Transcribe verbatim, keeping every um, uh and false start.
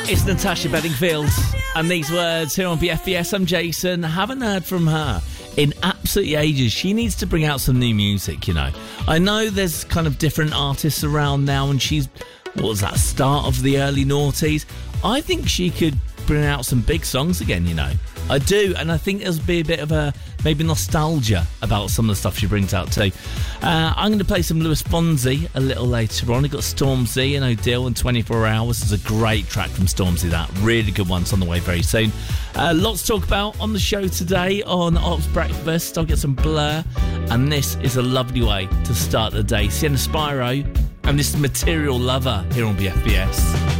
It's Natasha Bedingfield and these words here on B F B S. I'm Jason. Haven't heard from her in absolutely ages. She needs to bring out some new music, you know. I know there's kind of different artists around now, and she's, what was that, start of the early noughties? I think she could bring out some big songs again, you know. I do, and I think there'll be a bit of a maybe nostalgia about some of the stuff she brings out too. Uh, I'm going to play some Luis Fonsi a little later on. We've got Stormzy and Odile and twenty-four hours. It's a great track from Stormzy, that. Really good one. It's on the way very soon. Uh, lots to talk about on the show today on Ops Breakfast. I'll get some Blur, and this is a lovely way to start the day. Sienna Spyro, and this is Material Lover here on B F B S.